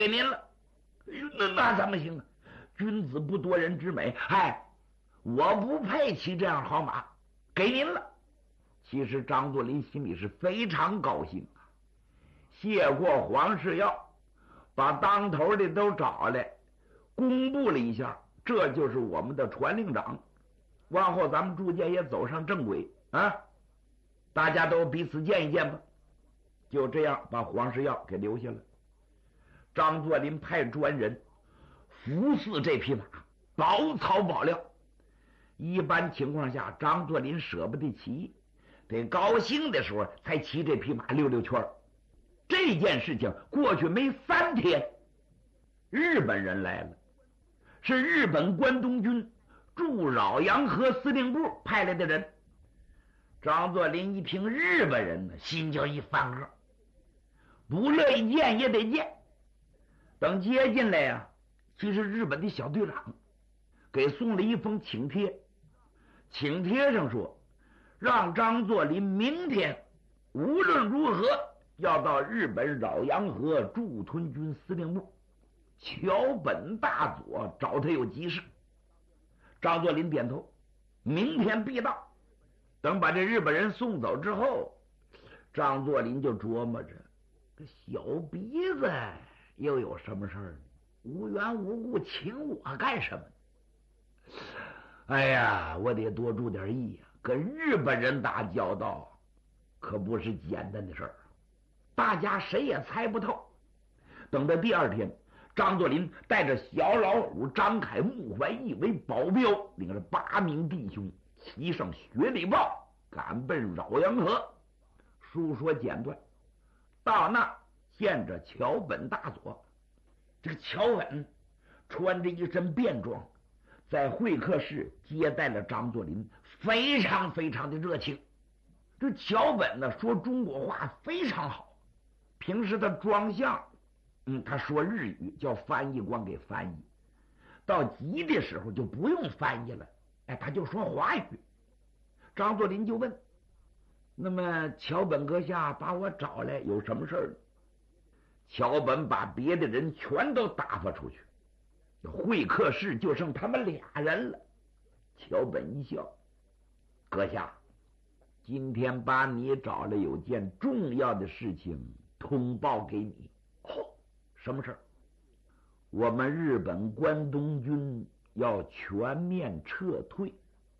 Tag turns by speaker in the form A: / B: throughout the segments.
A: 给您了。那怎么行啊？君子不夺人之美，我不配骑这样好马，给您了。其实张作霖心里是非常高兴啊，谢过黄世耀，把当头的都找来，公布了一下，这就是我们的传令长。往后咱们逐渐也走上正轨啊，大家都彼此见一见吧。就这样把黄世耀给留下了。张作霖派专人服侍这匹马，包草包料。一般情况下，张作霖舍不得骑，得高兴的时候才骑这匹马溜溜圈。这件事情过去没3天，日本人来了，是日本关东军驻饶阳河司令部派来的人。张作霖一听日本人呢，心就一翻个，不乐意见也得见。等接进来呀，其实日本的小队长给送了一封请帖，请帖上说让张作霖明天无论如何要到日本饶阳河驻屯军司令部桥本大佐找他有急事。张作霖点头，明天必到。等把这日本人送走之后，张作霖就琢磨着，这小鼻子又有什么事儿呢？无缘无故请我干什么？哎呀，我得多注点意呀！跟日本人打交道可不是简单的事儿，大家谁也猜不透。等到第2天，张作霖带着小老虎张凯、穆怀义为保镖，领着8名弟兄骑上雪里豹，赶奔饶阳河。书说简短，到那见着桥本大佐。这个桥本穿着一身便装，在会客室接待了张作霖，非常非常的热情。这桥本呢，说中国话非常好，平时他装相他说日语，叫翻译官给翻译，到急的时候就不用翻译了，他就说华语。张作霖就问，那么桥本阁下把我找来有什么事儿？桥本把别的人全都打发出去，会客室就剩他们2人了。桥本一笑，阁下，今天把你找来有件重要的事情通报给你。什么事儿？我们日本关东军要全面撤退。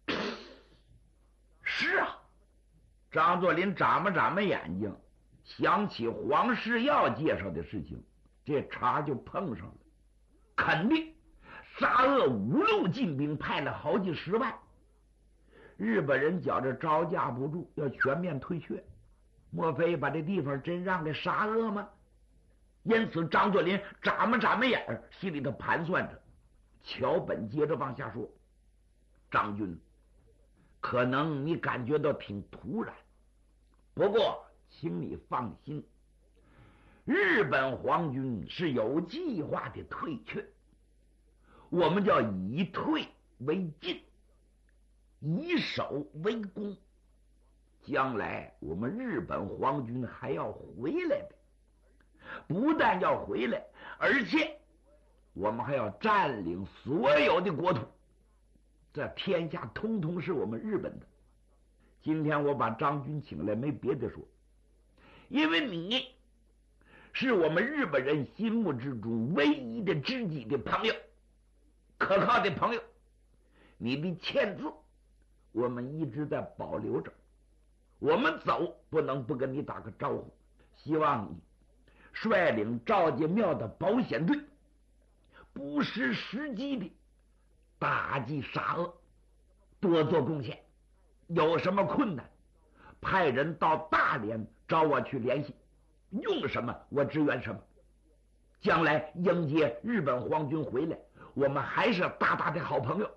A: 是啊，张作霖眨巴眼睛，想起黄世耀介绍的事情，这茬就碰上了。肯定沙俄5路进兵，派了好几10万，日本人觉着招架不住，要全面退却。莫非把这地方真让给沙俄吗？因此张作霖眨巴眼，心里头盘算着。桥本接着往下说，张军，可能你感觉到挺突然，不过请你放心，日本皇军是有计划的退却，我们叫以退为进，以守为攻。将来我们日本皇军还要回来的，不但要回来，而且我们还要占领所有的国土，这天下通通是我们日本的。今天我把张军请来，没别的说，因为你是我们日本人心目之中唯一的知己的朋友，可靠的朋友。你的签字我们一直在保留着，我们走不能不跟你打个招呼，希望你率领赵家庙的保险队不失时机的打击沙俄，多做贡献。有什么困难，派人到大连找我去联系，用什么我支援什么。将来迎接日本皇军回来，我们还是大大的好朋友。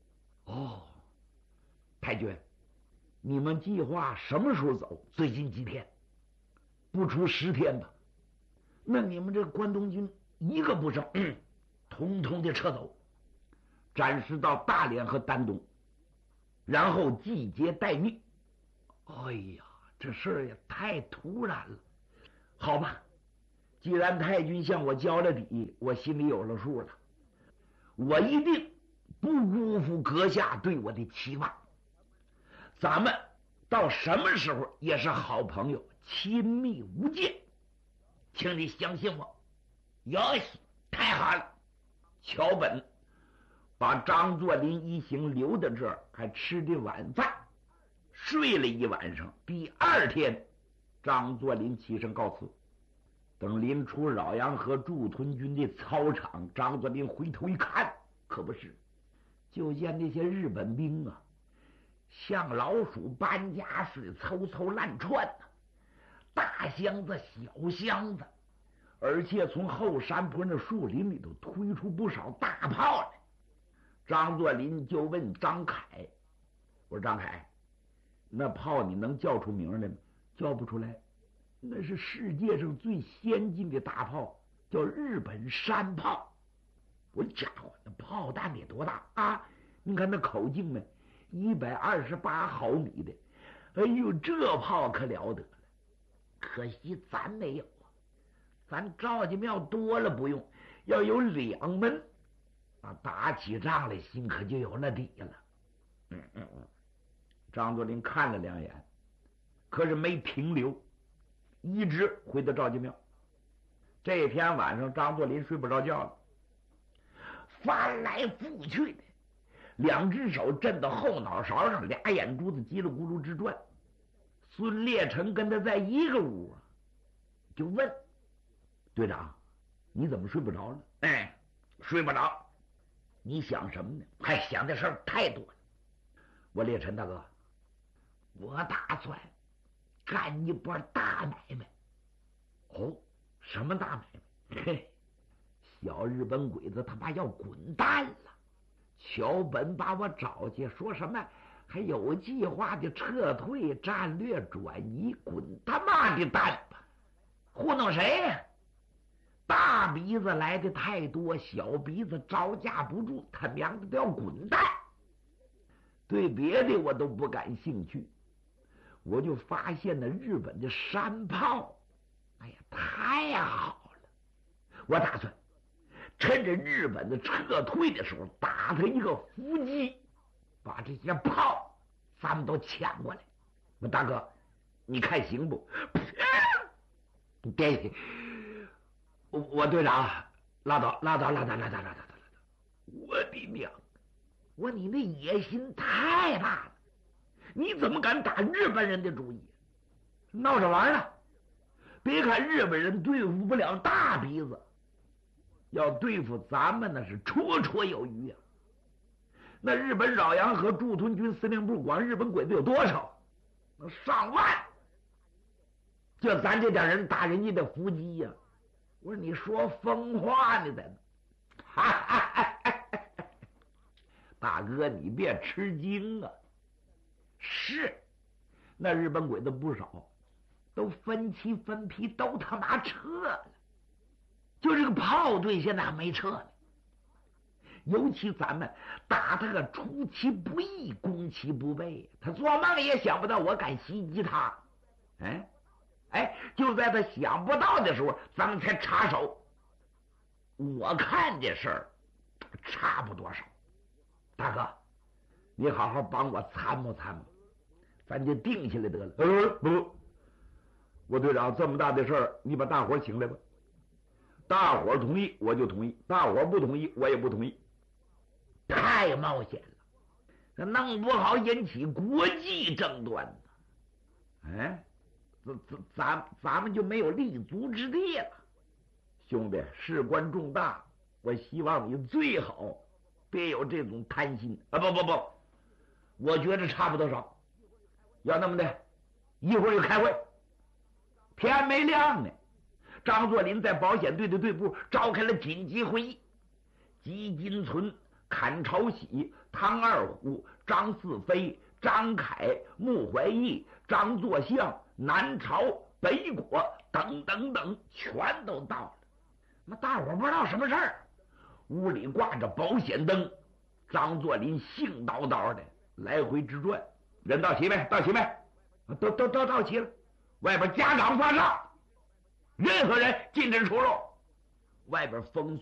A: 太君，你们计划什么时候走？最近几天？不出10天吧？那你们这关东军一个不剩，统统的撤走，暂时到大连和丹东，然后集结待命。哎呀，这事儿也太突然了。好吧， 既然太君向我交了底，我心里有了数了，我一定不辜负阁下对我的期望。咱们到什么时候也是好朋友，亲密无间，请你相信我。哟西，太好了！乔本把张作霖一行留在这儿，还吃的晚饭，睡了一晚上。第二天，张作霖起身告辞。等临出饶阳河驻屯军的操场，张作霖回头一看，可不是，就见那些日本兵啊，像老鼠搬家似的凑凑乱窜呢，大箱子小箱子，而且从后山坡那树林里头推出不少大炮来。张作霖就问张凯：“我说张凯，那炮你能叫出名来吗？”叫不出来。那是世界上最先进的大炮，叫日本山炮。我家伙，那炮弹得多大啊！你看那口径没，128毫米的。哎呦，这炮可了得了。可惜咱没有啊，咱赵家庙多了不用，要有2门，打起仗来心可就有了底了。张作霖看了2眼，可是没停留，一直回到赵家庙。这天晚上，张作霖睡不着觉了，翻来覆去的，2只手震到后脑勺上，2眼珠子叽里咕噜直转。孙烈臣跟他在一个屋啊，就问队长：“你怎么睡不着了？”“哎，睡不着。”“你想什么呢？”“还想的事儿太多了。”“我烈臣大哥，我打算干一波大买卖。”“哦，什么大买卖？”“嘿，小日本鬼子他妈要滚蛋了。桥本把我找去，说什么还有计划的撤退、战略转移，滚他妈的蛋吧！糊弄谁呀？大鼻子来的太多，小鼻子招架不住，他娘的都要滚蛋。对别的我都不感兴趣，我就发现那日本的山炮，哎呀，太好了！我打算趁着日本的撤退的时候，打他一个伏击，把这些炮咱们都抢过来。我大哥，你看行不？”“别，我队长，拉倒！我的娘！我你那野心太大了！你怎么敢打日本人的主意？闹着玩呢！别看日本人对付不了大鼻子，要对付咱们那是绰绰有余啊！那日本饶阳河驻屯军司令部管日本鬼子有多少？那上万！就咱这点人打人家的伏击呀！我说你说疯话呢，咱大哥你别吃惊啊！是，那日本鬼子不少，都分期分批都他妈撤了，就这个炮队现在还没撤呢。尤其咱们打他个出其不意，攻其不备，他做梦也想不到我敢袭击他。就在他想不到的时候，咱们才插手。我看这事儿差不多少。大哥，你好好帮我参谋参谋，咱就定下来得了。不，我队长，这么大的事儿，你把大伙请来吧。大伙同意我就同意，大伙不同意我也不同意。太冒险了，这弄不好引起国际争端呢。咱们就没有立足之地了。兄弟，事关重大，我希望你最好别有这种贪心啊！不，我觉得差不多少。要那么的，一会儿就开会。天没亮呢，张作霖在保险队的队部召开了紧急会议。吉金存、阚朝喜、汤二虎、张四飞、张凯、穆怀义、张作相、南朝、北果等全都到了。那大伙不知道什么事儿，屋里挂着保险灯，张作霖兴叨叨的来回直转。人到齐没？到齐没？都到齐了。外边家长发哨， 任何人禁止出入。外边风